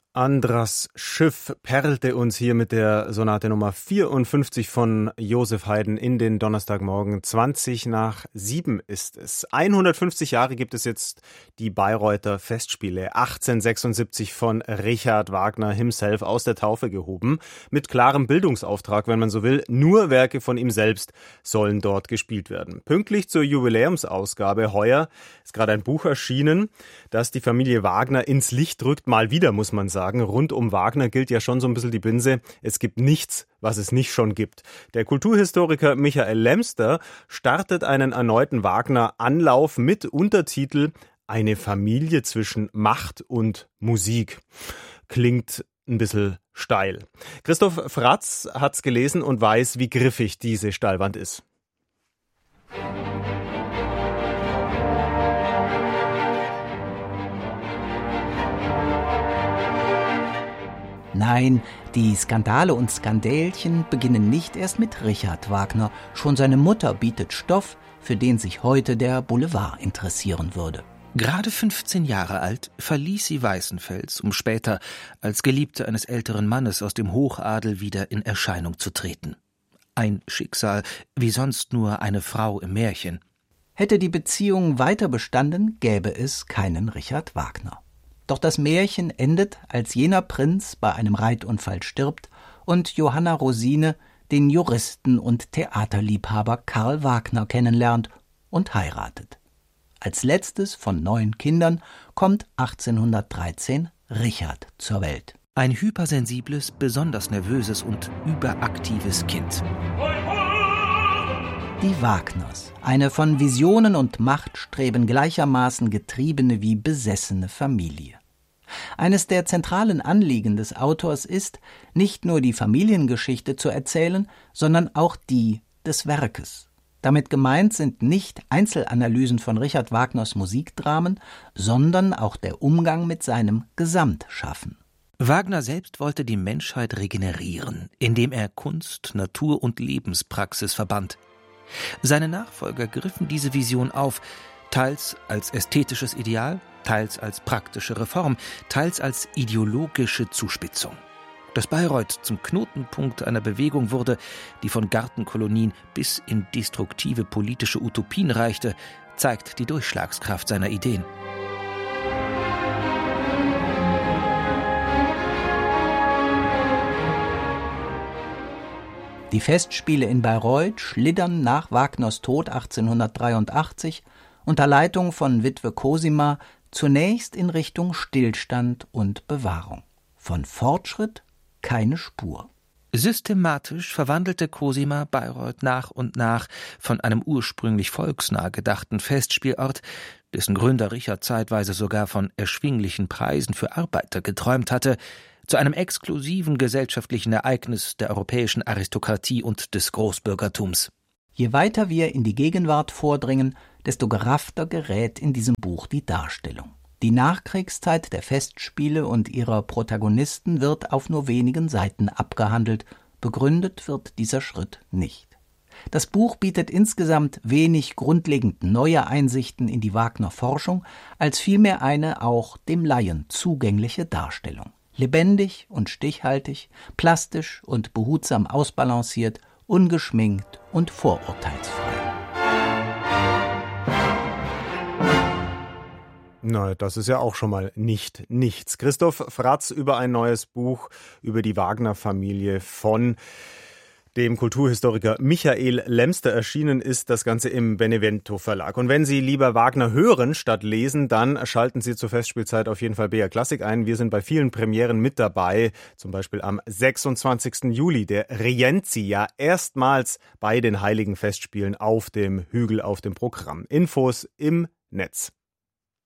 Andras Schiff perlte uns hier mit der Sonate Nummer 54 von Josef Haydn in den Donnerstagmorgen. 7:20 ist es. 150 Jahre gibt es jetzt die Bayreuther Festspiele. 1876 von Richard Wagner himself aus der Taufe gehoben. Mit klarem Bildungsauftrag, wenn man so will. Nur Werke von ihm selbst sollen dort gespielt werden. Pünktlich zur Jubiläumsausgabe heuer ist gerade ein Buch erschienen, das die Familie Wagner ins Licht rückt. Mal wieder, muss man sagen. Rund um Wagner gilt ja schon so ein bisschen die Binse, es gibt nichts, was es nicht schon gibt. Der Kulturhistoriker Michael Lemster startet einen erneuten Wagner-Anlauf mit Untertitel Eine Familie zwischen Macht und Musik. Klingt ein bisschen steil. Christoph Fratz hat's gelesen und weiß, wie griffig diese Steilwand ist. Nein, die Skandale und Skandälchen beginnen nicht erst mit Richard Wagner. Schon seine Mutter bietet Stoff, für den sich heute der Boulevard interessieren würde. Gerade 15 Jahre alt verließ sie Weißenfels, um später als Geliebte eines älteren Mannes aus dem Hochadel wieder in Erscheinung zu treten. Ein Schicksal, wie sonst nur eine Frau im Märchen. Hätte die Beziehung weiter bestanden, gäbe es keinen Richard Wagner. Doch das Märchen endet, als jener Prinz bei einem Reitunfall stirbt und Johanna Rosine den Juristen und Theaterliebhaber Karl Wagner kennenlernt und heiratet. Als letztes von 9 Kindern kommt 1813 Richard zur Welt. Ein hypersensibles, besonders nervöses und überaktives Kind. Die Wagners, eine von Visionen und Machtstreben gleichermaßen getriebene wie besessene Familie. Eines der zentralen Anliegen des Autors ist, nicht nur die Familiengeschichte zu erzählen, sondern auch die des Werkes. Damit gemeint sind nicht Einzelanalysen von Richard Wagners Musikdramen, sondern auch der Umgang mit seinem Gesamtschaffen. Wagner selbst wollte die Menschheit regenerieren, indem er Kunst, Natur und Lebenspraxis verband. Seine Nachfolger griffen diese Vision auf, teils als ästhetisches Ideal, teils als praktische Reform, teils als ideologische Zuspitzung. Dass Bayreuth zum Knotenpunkt einer Bewegung wurde, die von Gartenkolonien bis in destruktive politische Utopien reichte, zeigt die Durchschlagskraft seiner Ideen. Die Festspiele in Bayreuth schlittern nach Wagners Tod 1883 unter Leitung von Witwe Cosima zunächst in Richtung Stillstand und Bewahrung. Von Fortschritt keine Spur. Systematisch verwandelte Cosima Bayreuth nach und nach von einem ursprünglich volksnah gedachten Festspielort, dessen Gründer Richard zeitweise sogar von erschwinglichen Preisen für Arbeiter geträumt hatte, zu einem exklusiven gesellschaftlichen Ereignis der europäischen Aristokratie und des Großbürgertums. Je weiter wir in die Gegenwart vordringen, desto geraffter gerät in diesem Buch die Darstellung. Die Nachkriegszeit der Festspiele und ihrer Protagonisten wird auf nur wenigen Seiten abgehandelt, begründet wird dieser Schritt nicht. Das Buch bietet insgesamt wenig grundlegend neue Einsichten in die Wagner-Forschung, als vielmehr eine auch dem Laien zugängliche Darstellung. Lebendig und stichhaltig, plastisch und behutsam ausbalanciert, ungeschminkt und vorurteilsfrei. Na, das ist ja auch schon mal nichts. Christoph Fratz über ein neues Buch über die Wagner-Familie von dem Kulturhistoriker Michael Lemster. Erschienen ist das Ganze im Benevento Verlag. Und wenn Sie lieber Wagner hören statt lesen, dann schalten Sie zur Festspielzeit auf jeden Fall BR Klassik ein. Wir sind bei vielen Premieren mit dabei, zum Beispiel am 26. Juli, der Rienzi, erstmals bei den Heiligen Festspielen auf dem Hügel auf dem Programm. Infos im Netz.